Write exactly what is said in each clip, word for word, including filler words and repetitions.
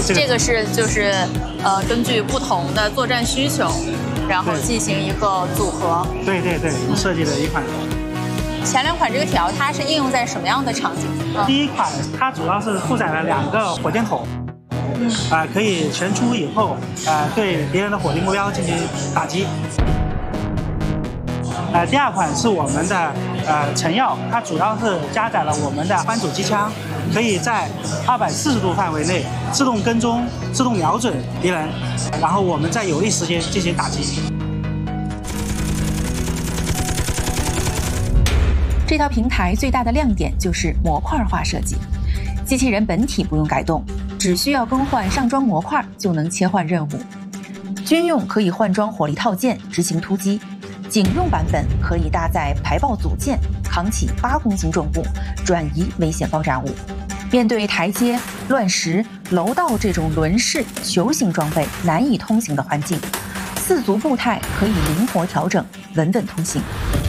这个这个是就是呃根据不同的作战需求，然后进行一个组合。 对对对，我们设计的一款。 前两款这个铁鏊它是应用在什么样的场景？嗯、 第一款它主要是负载了两个火箭筒。嗯，啊、呃，可以旋出以后，呃，对敌人的火力目标进行打击。呃，第二款是我们的呃成药，它主要是加载了我们的翻主机枪，可以在二百四十度范围内自动跟踪、自动瞄准敌人，然后我们在有利时间进行打击。 这套平台最大的亮点就是模块化设计，机器人本体不用改动。只需要更换上装模块就能切换任务，军用可以换装火力套件执行突击，警用版本可以搭载排爆组件，扛起八公斤重物，转移危险爆炸物。面对台阶、乱石、楼道这种轮式球形装备难以通行的环境，四足步态可以灵活调整，稳稳通行。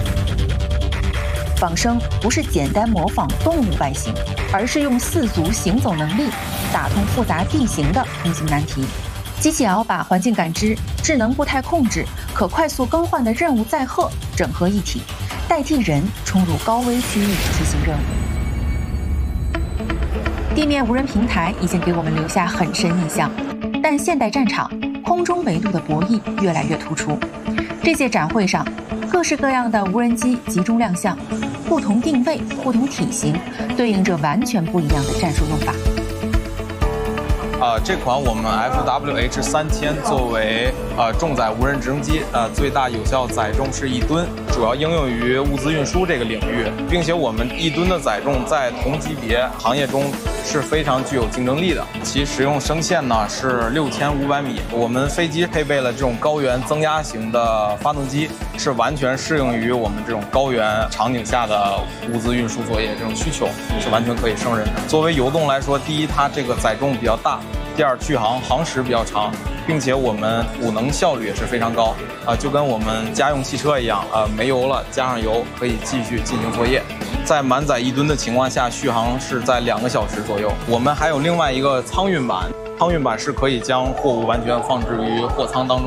仿生不是简单模仿动物外形，而是用四足行走能力打通复杂地形的通行难题。机器鏊把环境感知、智能步态控制、可快速更换的任务载荷整合一体，代替人冲入高危区域执行任务。地面无人平台已经给我们留下很深印象，但现代战场空中维度的博弈越来越突出。这届展会上，各式各样的无人机集中亮相，不同定位、不同体型，对应着完全不一样的战术用法。 呃，这款我们 F W H 三千作为呃重载无人直升机，呃最大有效载重是一吨，主要应用于物资运输这个领域，并且我们一吨的载重在同级别行业中是非常具有竞争力的。其使用升限呢是六千五百米，我们飞机配备了这种高原增压型的发动机，是完全适应于我们这种高原场景下的物资运输作业这种需求，是完全可以胜任的。作为油动来说，第一，它这个载重比较大。第二，续航航时比较长，并且我们补能效率也是非常高啊、呃，就跟我们家用汽车一样啊、呃，没油了加上油可以继续进行作业。在满载一吨的情况下，续航是在两个小时左右。我们还有另外一个舱运版，舱运版是可以将货物完全放置于货舱当中。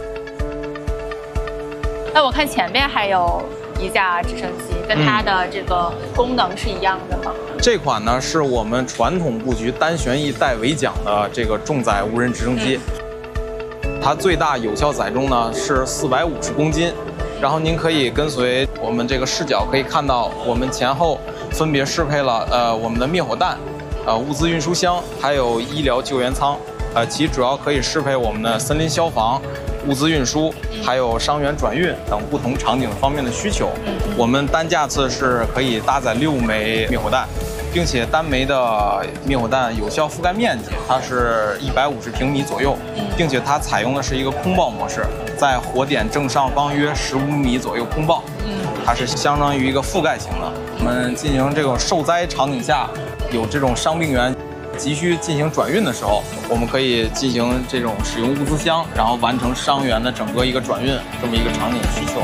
那我看前面还有一架直升机，跟它的这个功能是一样的吗？嗯、 这款呢是我们传统布局单旋翼带尾桨的这个重载无人直升机，嗯、它最大有效载重呢是四百五十公斤。然后您可以跟随我们这个视角，可以看到我们前后分别适配了呃我们的灭火弹、呃物资运输箱，还有医疗救援舱。呃，其主要可以适配我们的森林消防、物资运输，还有伤员转运等不同场景方面的需求。我们单架次是可以搭载六枚灭火弹，并且单枚的灭火弹有效覆盖面积它是一百五十平米左右，并且它采用的是一个空爆模式，在火点正上方约十五米左右空爆，它是相当于一个覆盖型的。我们进行这种受灾场景下，有这种伤病员急需进行转运的时候，我们可以进行这种使用物资箱，然后完成伤员的整个一个转运这么一个场景需求。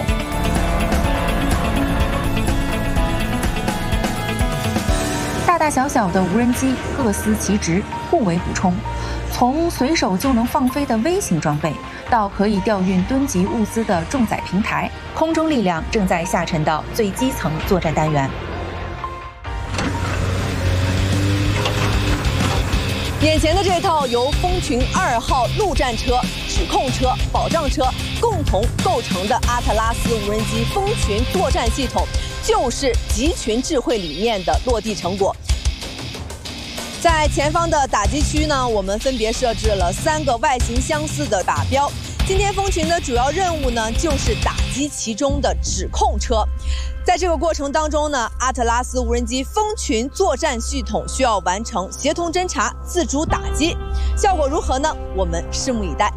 大大小小的无人机各司其职，互为补充。从随手就能放飞的微型装备，到可以调运吨级物资的重载平台，空中力量正在下沉到最基层作战单元。 眼前的这套由蜂群二号陆战车、指控车、保障车共同构成的阿特拉斯无人机蜂群作战系统，就是集群智慧理念的落地成果。在前方的打击区呢，我们分别设置了三个外形相似的靶标。今天蜂群的主要任务呢，就是打击其中的指控车。在这个过程当中呢，阿特拉斯无人机蜂群作战系统需要完成协同侦察、自主打击，效果如何呢？我们拭目以待。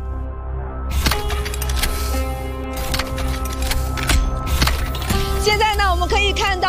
现在呢，我们可以看到。